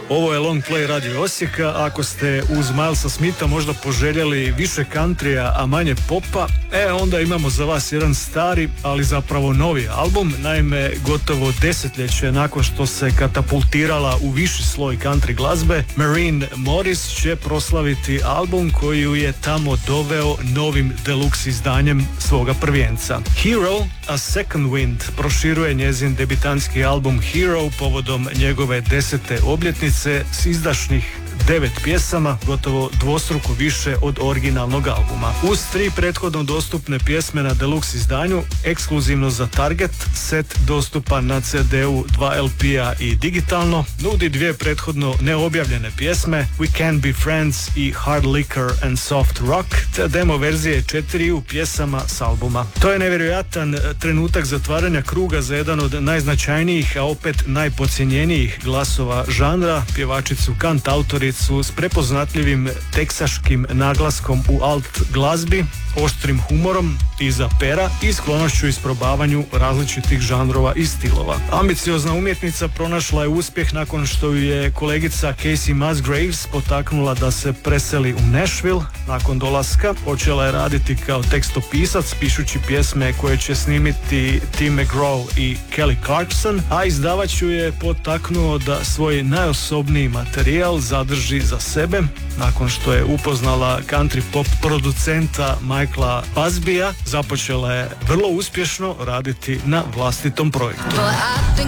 Ovo je Long Play Radio Osijeka. Ako ste uz Milesa Smitha možda poželjeli više countrya, a manje popa, onda imamo za vas jedan stari, ali zapravo novi album. Naime, gotovo desetljeće nakon što se katapultirala u viši sloj country glazbe, Maren Morris će proslaviti album koji ju je tamo doveo novim deluxe izdanjem svoga prvenca. Hero, A Second Wind proširuje njezin debitanski album Hero povodom njegove 10. obljetnice s izdašnih 9 pjesama, gotovo dvostruko više od originalnog albuma. Uz 3 prethodno dostupne pjesme na deluxe izdanju, ekskluzivno za Target, set dostupan na CD-u, 2 LP-a i digitalno, nudi 2 prethodno neobjavljene pjesme, We Can Be Friends i Hard Liquor and Soft Rock, te demo verzije 4 pjesama s albuma. To je nevjerojatan trenutak zatvaranja kruga za jedan od najznačajnijih, a opet najpocijenjenijih glasova žanra, pjevačicu kantautoricu s prepoznatljivim teksaškim naglaskom u alt glazbi, oštrim humorom iza pera i sklonošću isprobavanju različitih žanrova i stilova. Ambiciozna umjetnica pronašla je uspjeh nakon što ju je kolegica Casey Musgraves potaknula da se preseli u Nashville. Nakon dolaska počela je raditi kao tekstopisac, pišući pjesme koje će snimiti Tim McGraw i Kelly Clarkson, a izdavač ju je potaknuo da svoj najosobniji materijal zadrži za sebe. Nakon što je upoznala country pop producenta Michaela Busbya, započela je vrlo uspješno raditi na vlastitom projektu.